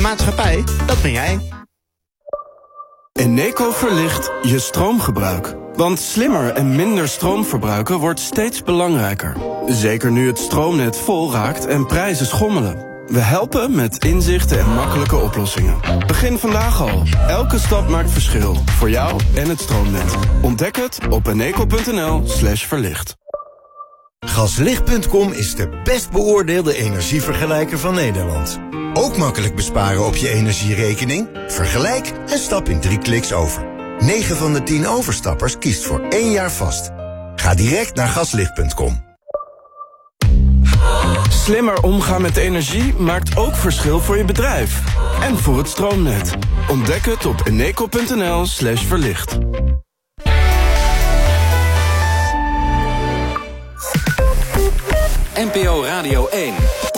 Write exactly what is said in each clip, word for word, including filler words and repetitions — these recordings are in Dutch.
maatschappij, dat ben jij. Eneco verlicht je stroomgebruik. Want slimmer en minder stroom verbruiken wordt steeds belangrijker. Zeker nu het stroomnet vol raakt en prijzen schommelen. We helpen met inzichten en makkelijke oplossingen. Begin vandaag al. Elke stap maakt verschil. Voor jou en het stroomnet. Ontdek het op eneco.nl slash verlicht. Gaslicht punt com is de best beoordeelde energievergelijker van Nederland. Ook makkelijk besparen op je energierekening? Vergelijk en stap in drie kliks over. negen van de tien overstappers kiest voor één jaar vast. Ga direct naar gaslicht punt com. Slimmer omgaan met energie maakt ook verschil voor je bedrijf. En voor het stroomnet. Ontdek het op eneco.nl slash verlicht. N P O Radio één.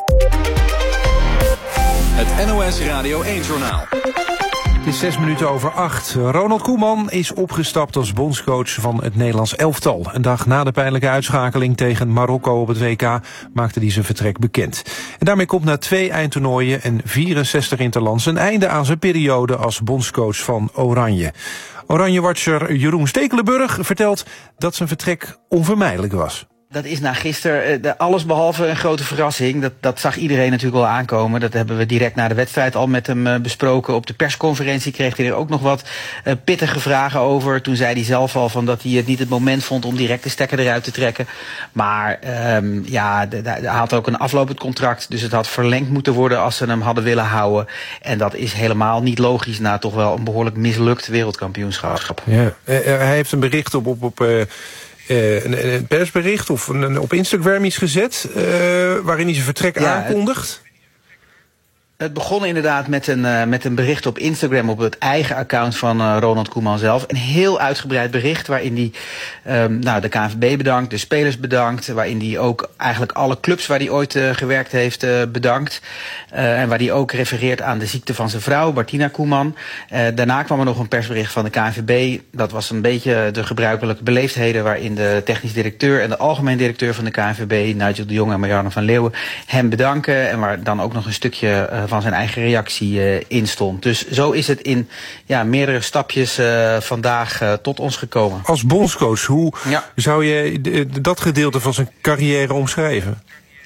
Het N O S Radio één-journaal. Het is zes minuten over acht. Ronald Koeman is opgestapt als bondscoach van het Nederlands elftal. Een dag na de pijnlijke uitschakeling tegen Marokko op het W K maakte hij zijn vertrek bekend. En daarmee komt na twee eindtoernooien en vierenzestig interlands een einde aan zijn periode als bondscoach van Oranje. Oranje-watcher Jeroen Stekelenburg vertelt dat zijn vertrek onvermijdelijk was. Dat is na gisteren alles behalve een grote verrassing. Dat, dat zag iedereen natuurlijk wel aankomen. Dat hebben we direct na de wedstrijd al met hem besproken. Op de persconferentie kreeg hij er ook nog wat uh, pittige vragen over. Toen zei hij zelf al van dat hij het niet het moment vond om direct de stekker eruit te trekken. Maar um, ja, hij had ook een aflopend contract. Dus het had verlengd moeten worden als ze hem hadden willen houden. En dat is helemaal niet logisch na toch wel een behoorlijk mislukt wereldkampioenschap. Ja, uh, hij heeft een bericht op... op, op uh... Uh, een, een persbericht of een, op Instagram iets gezet uh, waarin hij zijn vertrek ja, aankondigt. Het begon inderdaad met een, uh, met een bericht op Instagram op het eigen account van uh, Ronald Koeman zelf. Een heel uitgebreid bericht waarin hij um, nou, de K N V B bedankt, de spelers bedankt. Waarin hij ook eigenlijk alle clubs waar hij ooit uh, gewerkt heeft uh, bedankt. Uh, en waar hij ook refereert aan de ziekte van zijn vrouw, Martina Koeman. Uh, daarna kwam er nog een persbericht van de K N V B. Dat was een beetje de gebruikelijke beleefdheden waarin de technisch directeur en de algemeen directeur van de K N V B, Nigel de Jong en Marianne van Leeuwen, hem bedanken. En waar dan ook nog een stukje uh, van zijn eigen reactie uh, in stond. Dus zo is het in ja, meerdere stapjes uh, vandaag uh, tot ons gekomen. Als bondscoach, hoe ja. zou je d- dat gedeelte van zijn carrière omschrijven?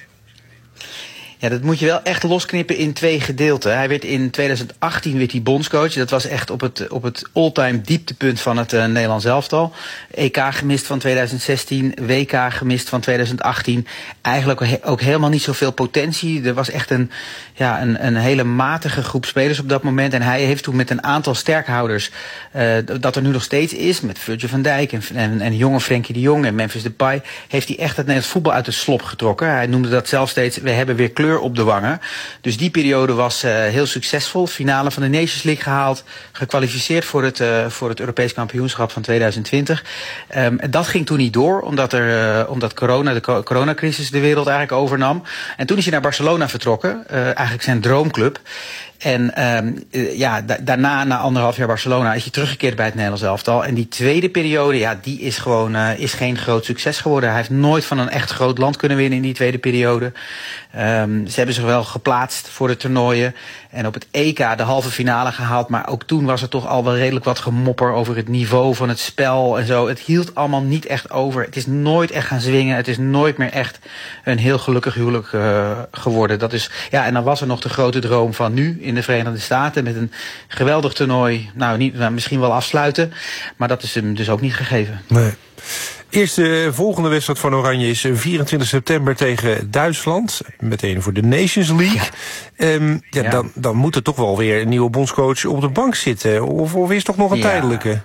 Ja, dat moet je wel echt losknippen in twee gedeelten. Hij werd in tweeduizend achttien werd hij bondscoach. Dat was echt op het, op het all-time dieptepunt van het uh, Nederlands elftal. E K gemist van tweeduizend zestien, W K gemist van tweeduizend achttien. Eigenlijk he- ook helemaal niet zoveel potentie. Er was echt een, ja, een, een hele matige groep spelers op dat moment. En hij heeft toen met een aantal sterkhouders, uh, dat er nu nog steeds is, met Virgil van Dijk en, en, en jonge Frenkie de Jong en Memphis Depay, heeft hij echt het Nederlands voetbal uit de slop getrokken. Hij noemde dat zelf steeds, we hebben weer kleur op de wangen. Dus die periode was uh, heel succesvol. Finale van de Nations League gehaald. Gekwalificeerd voor het, uh, voor het Europees kampioenschap van tweeduizend twintig. Um, dat ging toen niet door, omdat, er, uh, omdat corona, de co- coronacrisis de wereld eigenlijk overnam. En toen is hij naar Barcelona vertrokken. Uh, eigenlijk zijn droomclub. En um, ja, da- daarna, na anderhalf jaar Barcelona, is hij teruggekeerd bij het Nederlands elftal. En die tweede periode, ja, die is gewoon uh, is geen groot succes geworden. Hij heeft nooit van een echt groot land kunnen winnen in die tweede periode. Um, ze hebben zich wel geplaatst voor de toernooien. En op het E K de halve finale gehaald. Maar ook toen was er toch al wel redelijk wat gemopper over het niveau van het spel en zo. Het hield allemaal niet echt over. Het is nooit echt gaan zwingen. Het is nooit meer echt een heel gelukkig huwelijk uh, geworden. Dat is, ja, en dan was er nog de grote droom van nu in de Verenigde Staten met een geweldig toernooi. Nou, niet, nou, misschien wel afsluiten. Maar dat is hem dus ook niet gegeven. Nee. Eerste volgende wedstrijd van Oranje is vierentwintig september tegen Duitsland. Meteen voor de Nations League. Ja. Um, ja, ja. Dan, dan moet er toch wel weer een nieuwe bondscoach op de bank zitten. Of, of is het toch nog een ja. tijdelijke?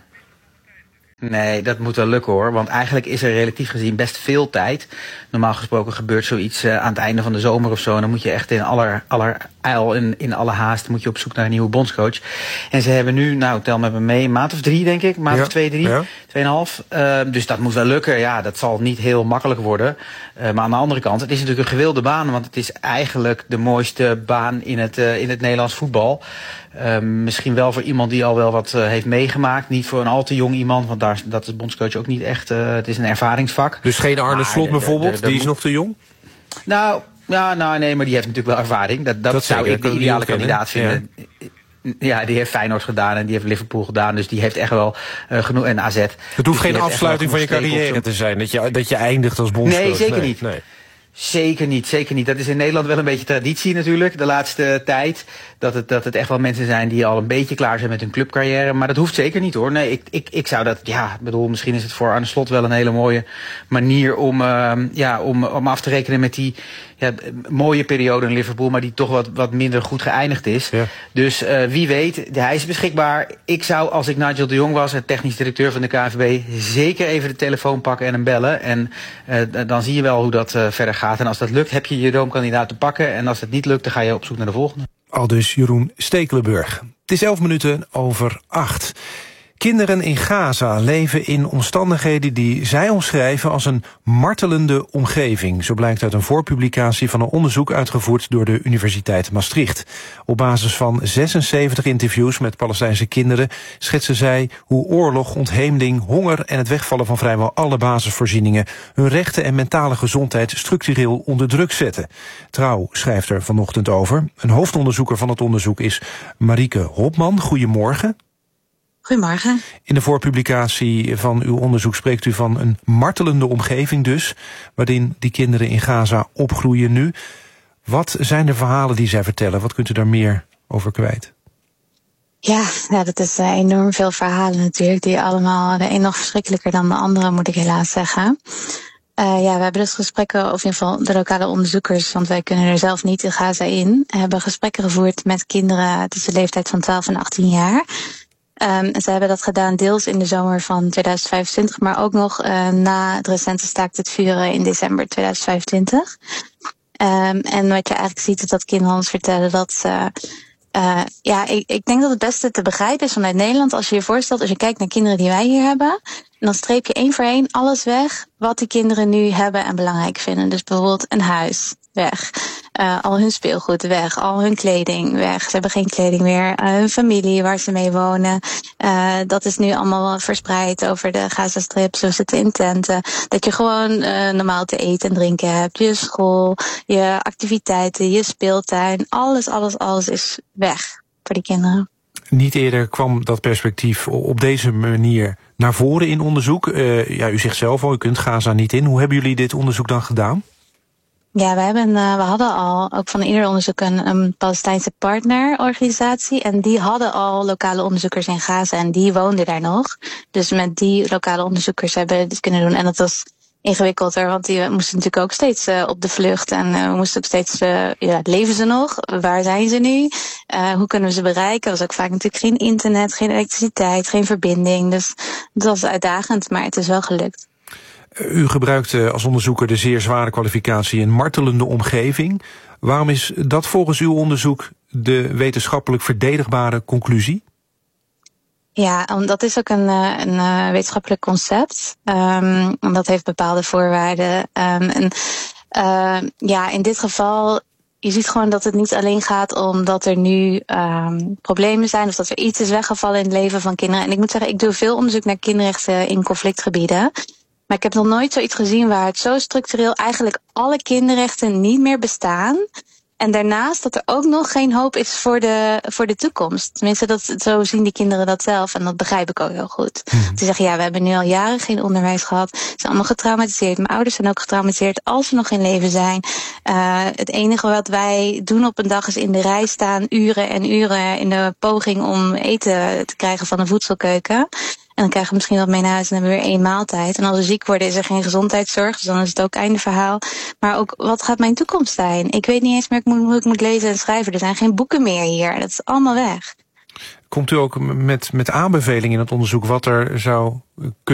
Nee, dat moet wel lukken hoor. Want eigenlijk is er relatief gezien best veel tijd. Normaal gesproken gebeurt zoiets uh, aan het einde van de zomer of zo. En dan moet je echt in aller, aller eil, in, in alle haast, moet je op zoek naar een nieuwe bondscoach. En ze hebben nu, nou tel met me mee, een maand of drie denk ik. Een maand ja. of twee, drie, ja. tweeënhalf. Uh, dus dat moet wel lukken. Ja, dat zal niet heel makkelijk worden. Uh, maar aan de andere kant, het is natuurlijk een gewilde baan. Want het is eigenlijk de mooiste baan in het, uh, in het Nederlands voetbal. Uh, misschien wel voor iemand die al wel wat uh, heeft meegemaakt. Niet voor een al te jong iemand, want daar, dat is bondscoach ook niet echt. Uh, het is een ervaringsvak. Dus geen Arne maar, Slot bijvoorbeeld, de, de, de, die is nog te jong? Nou, ja, nou, nee, maar die heeft natuurlijk wel ervaring. Dat, dat, dat zou ik de ideale kandidaat vinden. Ja. Ja, die heeft Feyenoord gedaan en die heeft Liverpool gedaan. Dus die heeft echt wel uh, genoeg. En A Z. Het hoeft dus geen afsluiting van je carrière te zijn. Dat je, dat je eindigt als bondscoach. Nee, zeker nee, niet. Nee. Zeker niet, zeker niet. Dat is in Nederland wel een beetje traditie natuurlijk, de laatste tijd. Dat het, dat het echt wel mensen zijn die al een beetje klaar zijn met hun clubcarrière. Maar dat hoeft zeker niet hoor. Nee, ik, ik, ik zou dat, ja, bedoel, misschien is het voor Arne Slot wel een hele mooie manier om, uh, ja, om, om af te rekenen met die ja, mooie periode in Liverpool, maar die toch wat, wat minder goed geëindigd is. Ja. Dus uh, wie weet, hij is beschikbaar. Ik zou, als ik Nigel de Jong was, het technisch directeur van de K N V B, zeker even de telefoon pakken en hem bellen. En uh, dan zie je wel hoe dat uh, verder gaat. En als dat lukt, heb je je droomkandidaat te pakken. En als het niet lukt, dan ga je op zoek naar de volgende. Aldus Jeroen Stekelenburg. Het is elf minuten over acht. Kinderen in Gaza leven in omstandigheden die zij omschrijven als een martelende omgeving. Zo blijkt uit een voorpublicatie van een onderzoek uitgevoerd door de Universiteit Maastricht. Op basis van zesenzeventig interviews met Palestijnse kinderen schetsen zij hoe oorlog, ontheemding, honger en het wegvallen van vrijwel alle basisvoorzieningen hun rechten en mentale gezondheid structureel onder druk zetten. Trouw schrijft er vanochtend over. Een hoofdonderzoeker van het onderzoek is Marieke Hopman. Goedemorgen. Goedemorgen. In de voorpublicatie van uw onderzoek spreekt u van een martelende omgeving dus, waarin die kinderen in Gaza opgroeien nu. Wat zijn de verhalen die zij vertellen? Wat kunt u daar meer over kwijt? Ja, ja dat is uh, enorm veel verhalen natuurlijk, die allemaal, de een nog verschrikkelijker dan de andere, moet ik helaas zeggen. Uh, ja, we hebben dus gesprekken, of in ieder geval de lokale onderzoekers, want wij kunnen er zelf niet in Gaza in, hebben gesprekken gevoerd met kinderen tussen de leeftijd van twaalf en achttien jaar. Um, en ze hebben dat gedaan deels in de zomer van tweeduizend vijfentwintig, maar ook nog uh, na het recente staakt het vuren in december tweeduizend vijfentwintig. Um, en wat je eigenlijk ziet is dat kinderen ons vertellen dat uh, uh, ja, ik, ik denk dat het beste te begrijpen is vanuit Nederland. Als je je voorstelt, als je kijkt naar kinderen die wij hier hebben, en dan streep je één voor één alles weg wat die kinderen nu hebben en belangrijk vinden. Dus bijvoorbeeld een huis, weg. Uh, al hun speelgoed weg, al hun kleding weg. Ze hebben geen kleding meer. Uh, hun familie waar ze mee wonen, uh, dat is nu allemaal verspreid over de Gazastrip. Ze zitten in tenten. Dat je gewoon uh, normaal te eten en drinken hebt. Je school, je activiteiten, je speeltuin. Alles, alles, alles is weg voor die kinderen. Niet eerder kwam dat perspectief op deze manier naar voren in onderzoek. Uh, ja, u zegt zelf al, u kunt Gaza niet in. Hoe hebben jullie dit onderzoek dan gedaan? Ja, we, hebben, uh, we hadden al, ook van ieder onderzoek, een, een Palestijnse partnerorganisatie. En die hadden al lokale onderzoekers in Gaza en die woonden daar nog. Dus met die lokale onderzoekers hebben we dit kunnen doen. En dat was ingewikkelder, want die moesten natuurlijk ook steeds uh, op de vlucht. En uh, we moesten ook steeds, uh, ja, leven ze nog? Waar zijn ze nu? Uh, hoe kunnen we ze bereiken? Er was ook vaak natuurlijk geen internet, geen elektriciteit, geen verbinding. Dus dat was uitdagend, maar het is wel gelukt. U gebruikt als onderzoeker de zeer zware kwalificatie een martelende omgeving. Waarom is dat volgens uw onderzoek de wetenschappelijk verdedigbare conclusie? Ja, dat is ook een, een wetenschappelijk concept. Um, dat heeft bepaalde voorwaarden. Um, en uh, ja, in dit geval, je ziet gewoon dat het niet alleen gaat om dat er nu um, problemen zijn of dat er iets is weggevallen in het leven van kinderen. En ik moet zeggen, ik doe veel onderzoek naar kinderrechten in conflictgebieden. Maar ik heb nog nooit zoiets gezien waar het zo structureel eigenlijk alle kinderrechten niet meer bestaan. En daarnaast dat er ook nog geen hoop is voor de, voor de toekomst. Tenminste, dat, zo zien die kinderen dat zelf. En dat begrijp ik ook heel goed. Mm. Ze zeggen, ja, we hebben nu al jaren geen onderwijs gehad. Ze zijn allemaal getraumatiseerd. Mijn ouders zijn ook getraumatiseerd als ze nog in leven zijn. Uh, het enige wat wij doen op een dag is in de rij staan, uren en uren in de poging om eten te krijgen van de voedselkeuken. En dan krijgen we misschien wat mee naar huis en hebben we weer één maaltijd. En als we ziek worden is er geen gezondheidszorg, dus dan is het ook einde verhaal. Maar ook, wat gaat mijn toekomst zijn? Ik weet niet eens meer hoe ik moet lezen en schrijven. Er zijn geen boeken meer hier. Dat is allemaal weg. Komt u ook met, met aanbevelingen in het onderzoek wat er zou kunnen